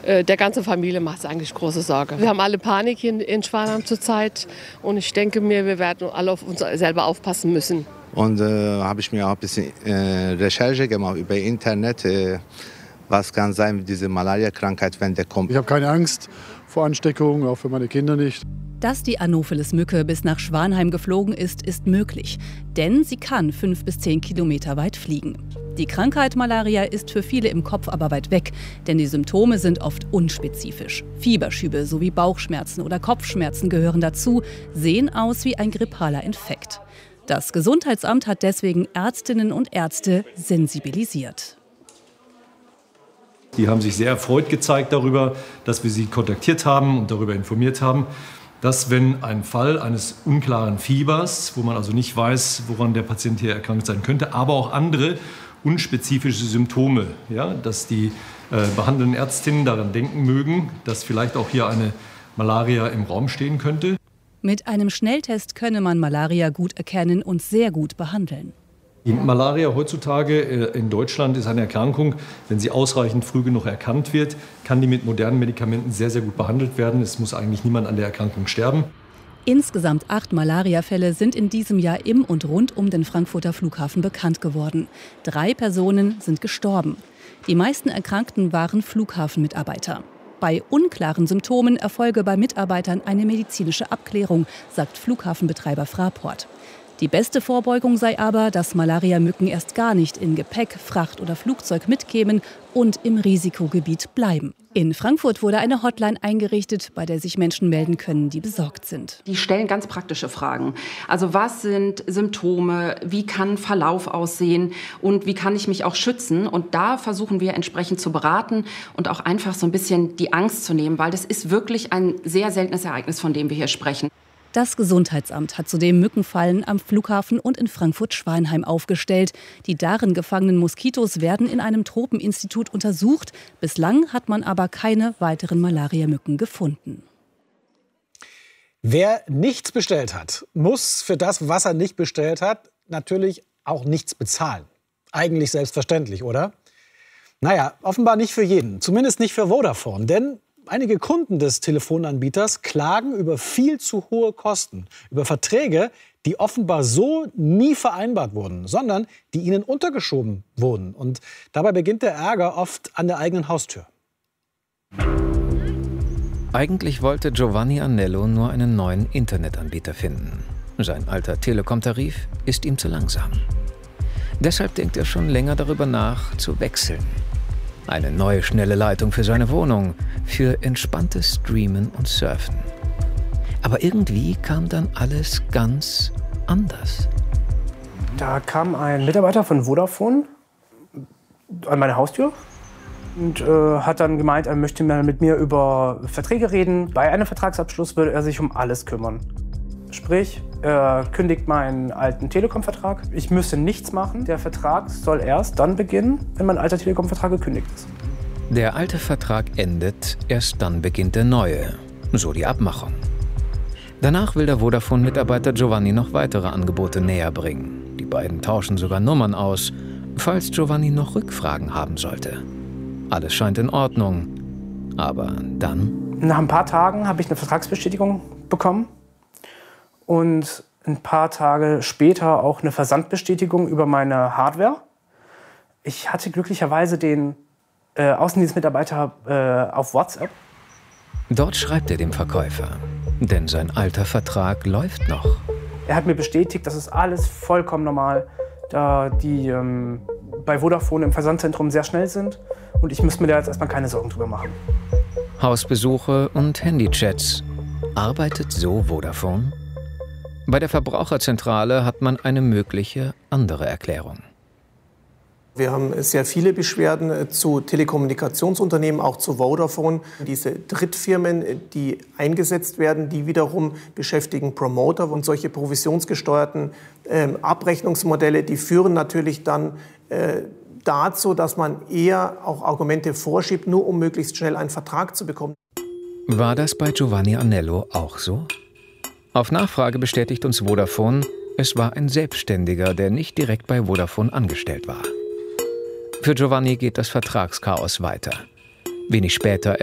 Der ganzen Familie macht es eigentlich große Sorge. Wir haben alle Panik in Schwanheim zurzeit und ich denke mir, wir werden alle auf uns selber aufpassen müssen. Und habe ich mir auch ein bisschen Recherche gemacht über Internet, was kann sein mit dieser Malaria-Krankheit, wenn der kommt. Ich habe keine Angst vor Ansteckung, auch für meine Kinder nicht. Dass die Anopheles-Mücke bis nach Schwanheim geflogen ist, ist möglich. Denn sie kann 5 bis 10 Kilometer weit fliegen. Die Krankheit Malaria ist für viele im Kopf aber weit weg, denn die Symptome sind oft unspezifisch. Fieberschübe sowie Bauchschmerzen oder Kopfschmerzen gehören dazu, sehen aus wie ein grippaler Infekt. Das Gesundheitsamt hat deswegen Ärztinnen und Ärzte sensibilisiert. Die haben sich sehr erfreut gezeigt darüber, dass wir sie kontaktiert haben und darüber informiert haben, dass wenn ein Fall eines unklaren Fiebers, wo man also nicht weiß, woran der Patient hier erkrankt sein könnte, aber auch andere unspezifische Symptome, ja, dass die behandelnden Ärztinnen daran denken mögen, dass vielleicht auch hier eine Malaria im Raum stehen könnte. Mit einem Schnelltest könne man Malaria gut erkennen und sehr gut behandeln. Die Malaria heutzutage in Deutschland ist eine Erkrankung, wenn sie ausreichend früh genug erkannt wird, kann die mit modernen Medikamenten sehr, sehr gut behandelt werden. Es muss eigentlich niemand an der Erkrankung sterben. Insgesamt 8 Malariafälle sind in diesem Jahr im und rund um den Frankfurter Flughafen bekannt geworden. 3 Personen sind gestorben. Die meisten Erkrankten waren Flughafenmitarbeiter. Bei unklaren Symptomen erfolge bei Mitarbeitern eine medizinische Abklärung, sagt Flughafenbetreiber Fraport. Die beste Vorbeugung sei aber, dass Malariamücken erst gar nicht in Gepäck, Fracht oder Flugzeug mitkämen und im Risikogebiet bleiben. In Frankfurt wurde eine Hotline eingerichtet, bei der sich Menschen melden können, die besorgt sind. Die stellen ganz praktische Fragen. Also was sind Symptome, wie kann Verlauf aussehen und wie kann ich mich auch schützen? Und da versuchen wir entsprechend zu beraten und auch einfach so ein bisschen die Angst zu nehmen, weil das ist wirklich ein sehr seltenes Ereignis, von dem wir hier sprechen. Das Gesundheitsamt hat zudem Mückenfallen am Flughafen und in Frankfurt-Schwanheim aufgestellt. Die darin gefangenen Moskitos werden in einem Tropeninstitut untersucht. Bislang hat man aber keine weiteren Malariamücken gefunden. Wer nichts bestellt hat, muss für das, was er nicht bestellt hat, natürlich auch nichts bezahlen. Eigentlich selbstverständlich, oder? Naja, offenbar nicht für jeden. Zumindest nicht für Vodafone. Denn einige Kunden des Telefonanbieters klagen über viel zu hohe Kosten, über Verträge, die offenbar so nie vereinbart wurden, sondern die ihnen untergeschoben wurden. Und dabei beginnt der Ärger oft an der eigenen Haustür. Eigentlich wollte Giovanni Anello nur einen neuen Internetanbieter finden. Sein alter Telekom-Tarif ist ihm zu langsam. Deshalb denkt er schon länger darüber nach, zu wechseln. Eine neue schnelle Leitung für seine Wohnung, für entspanntes Streamen und Surfen. Aber irgendwie kam dann alles ganz anders. Da kam ein Mitarbeiter von Vodafone an meine Haustür und hat dann gemeint, er möchte mal mit mir über Verträge reden. Bei einem Vertragsabschluss würde er sich um alles kümmern. Sprich, er kündigt meinen alten Telekom-Vertrag. Ich müsste nichts machen. Der Vertrag soll erst dann beginnen, wenn mein alter Telekom-Vertrag gekündigt ist. Der alte Vertrag endet, erst dann beginnt der neue. So die Abmachung. Danach will der Vodafone-Mitarbeiter Giovanni noch weitere Angebote näher bringen. Die beiden tauschen sogar Nummern aus, falls Giovanni noch Rückfragen haben sollte. Alles scheint in Ordnung. Aber dann? Nach ein paar Tagen habe ich eine Vertragsbestätigung bekommen. Und ein paar Tage später auch eine Versandbestätigung über meine Hardware. Ich hatte glücklicherweise den Außendienstmitarbeiter auf WhatsApp. Dort schreibt er dem Verkäufer, denn sein alter Vertrag läuft noch. Er hat mir bestätigt, das ist alles vollkommen normal, da die bei Vodafone im Versandzentrum sehr schnell sind. Und ich muss mir da jetzt erstmal keine Sorgen drüber machen. Hausbesuche und Handychats. Arbeitet so Vodafone? Bei der Verbraucherzentrale hat man eine mögliche andere Erklärung. Wir haben sehr viele Beschwerden zu Telekommunikationsunternehmen, auch zu Vodafone. Diese Drittfirmen, die eingesetzt werden, die wiederum beschäftigen Promoter. Und solche provisionsgesteuerten Abrechnungsmodelle, die führen natürlich dann dazu, dass man eher auch Argumente vorschiebt, nur um möglichst schnell einen Vertrag zu bekommen. War das bei Giovanni Anello auch so? Auf Nachfrage bestätigt uns Vodafone, es war ein Selbstständiger, der nicht direkt bei Vodafone angestellt war. Für Giovanni geht das Vertragschaos weiter. Wenig später